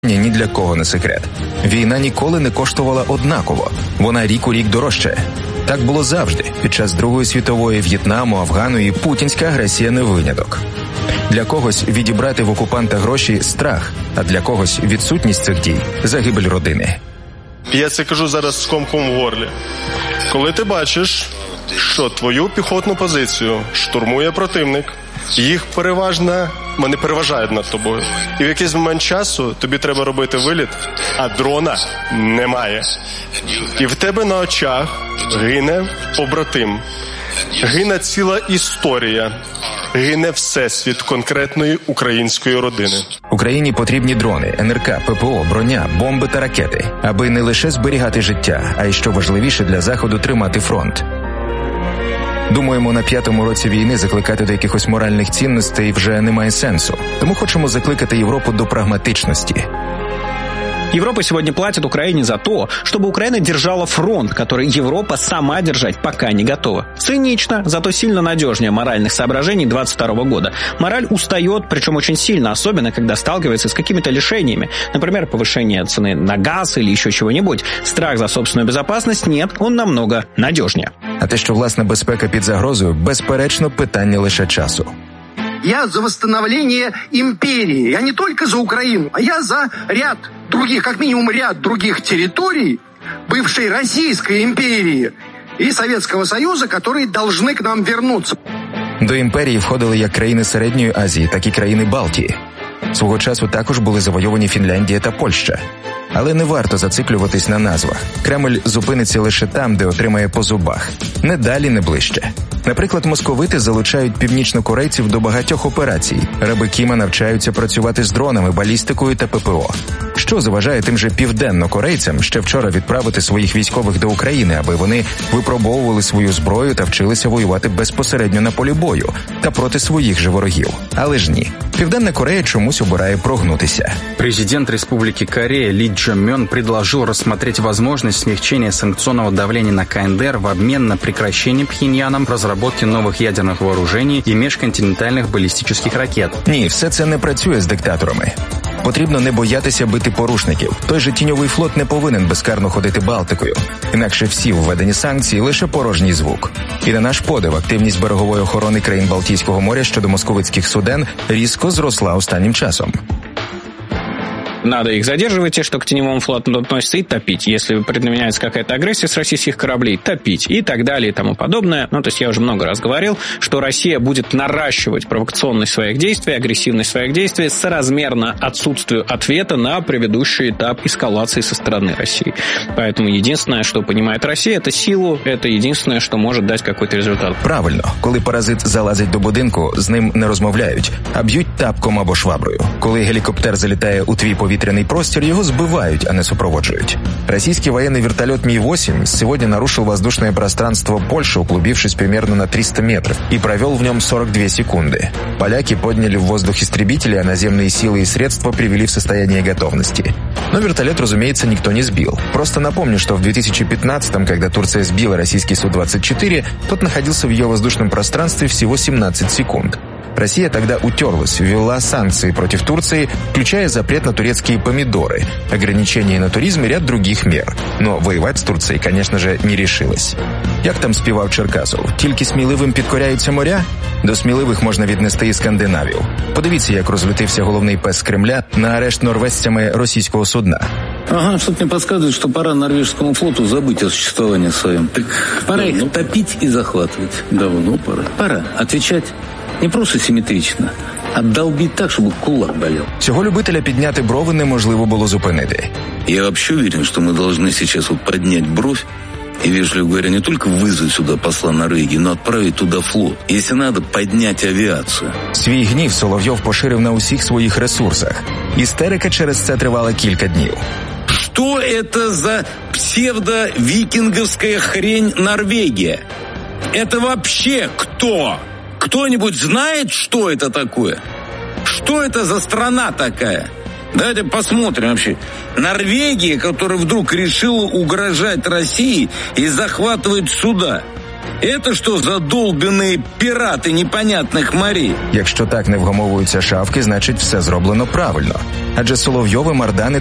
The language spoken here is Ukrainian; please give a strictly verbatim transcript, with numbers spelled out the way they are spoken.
Ні для кого не секрет. Війна ніколи не коштувала однаково. Вона рік у рік дорожчає. Так було завжди. Під час Другої світової, В'єтнаму, Афгану і путінська агресія не виняток. Для когось відібрати в окупанта гроші – страх, а для когось відсутність цих дій – загибель родини. Я це кажу зараз з комком в горлі. Коли ти бачиш, що твою піхотну позицію штурмує противник, їх переважно, вони переважають над тобою. І в якийсь момент часу тобі треба робити виліт, а дрона немає. І в тебе на очах гине побратим. Гине ціла історія. Гине всесвіт конкретної української родини. Україні потрібні дрони, ен ер ка, пе пе о, броня, бомби та ракети, аби не лише зберігати життя, а й, що важливіше, для Заходу тримати фронт. Думаємо, на п'ятому році війни закликати до якихось моральних цінностей вже немає сенсу. Тому хочемо закликати Європу до прагматичності. Европа сегодня платит Украине за то, чтобы Украина держала фронт, который Европа сама держать пока не готова. Цинично, зато сильно надежнее моральных соображений двадцать второго года. Мораль устает, причем очень сильно, особенно когда сталкивается с какими-то лишениями. Например, повышение цены на газ или еще чего-нибудь. Страх за собственную безопасность нет, он намного надежнее. А те, що власна безпека під загрозою, безперечно, питання лише часу. Я за восстановление империи. Я не только за Украину, а я за ряд других, как минимум ряд других территорий бывшей Российской империи и Советского Союза, которые должны к нам вернуться. До імперії входили як країни Середньої Азії, так і країни Балтії. Свого часу також були завойовані Фінляндія та Польща. Але не варто зациклюватись на назвах. Кремль зупиниться лише там, де отримає по зубах. Не далі, не ближче. Наприклад, московити залучають північнокорейців до багатьох операцій. Раби Кіма навчаються працювати з дронами, балістикою та пе пе о. Що заважає тим же південнокорейцям ще вчора відправити своїх військових до України, аби вони випробовували свою зброю та вчилися воювати безпосередньо на полі бою та проти своїх же ворогів? Але ж ні. Південна Корея чомусь обирає прогнутися. Президент Республики Корея Ли Чжэ-мён предложил рассмотреть возможность смягчения санкционного давления на ка ен дэ эр в обмен на прекращение Пхеньяном разработки новых ядерных вооружений и межконтинентальных баллистических ракет. Ні, все це не працює з диктаторами. Потрібно не боятися бити порушників. Той же тіньовий флот не повинен безкарно ходити Балтикою. Інакше всі введені санкції – лише порожній звук. І на наш подив, активність берегової охорони країн Балтійського моря щодо московицьких суден різко зросла останнім часом. Надо их задерживать, те, что к теневому флоту относятся, и топить. Если предпринимается какая-то агрессия с российских кораблей, топить и так далее и тому подобное. Ну, то есть я уже много раз говорил, что Россия будет наращивать провокационность своих действий, агрессивность своих действий соразмерно отсутствию ответа на предыдущий этап эскалации со стороны России. Поэтому единственное, что понимает Россия, это силу, это единственное, что может дать какой-то результат. Правильно. Коли паразит залазить до будинку, з ним не розмовляють, а б'ють тапком або шваброю. Коли гелікоптер залітає у твій повітряный простір, его сбывают, а не сопроводживают. Российский военный вертолет Ми восемь сегодня нарушил воздушное пространство Польши, углубившись примерно на триста метров, и провел в нем сорок две секунды. Поляки подняли в воздух истребители, а наземные силы и средства привели в состояние готовности. Но вертолет, разумеется, никто не сбил. Просто напомню, что в две тысячи пятнадцатом, когда Турция сбила российский Су двадцать четыре, тот находился в ее воздушном пространстве всего семнадцать секунд. Россия тогда утерлась, ввела санкции против Турции, включая запрет на турецкие помидоры, ограничения на туризм и ряд других мер. Но воевать с Турцией, конечно же, не решилась. Як там співав Черкасов? Тільки сміливим підкоряються моря? До сміливих можна віднести і скандинавів. Подивіться, як розлютився головний пес Кремля на арешт норвезцями російського судна. Ага, что-то мне подсказывает, что пора норвежскому флоту забыть о существовании своем. Так пора их топить и захватывать. Давно пора. Пора отвечать не просто симметрично, а долбить так, чтобы кулак болел. Цього любителя підняти брови неможливо було зупинити. Я вообще уверен, что мы должны сейчас вот поднять бровь и, вежливо говоря, не только вызвать сюда посла Норвегии, но отправить туда флот. Если надо, поднять авиацию. Свій гнів Соловйов поширив на усіх своїх ресурсах. Істерика через це тривала кілька днів. Что это за псевдо-викинговская хрень Норвегия? Это вообще кто? Кто-нибудь знает, что это такое? Что это за страна такая? Давайте посмотрим вообще. Норвегия, которая вдруг решила угрожать России и захватывает суда. Это что за долбаные пираты непонятных морей? Якщо так не вгамовуються шавки, значить все зроблено правильно. Адже Соловйов і Мардани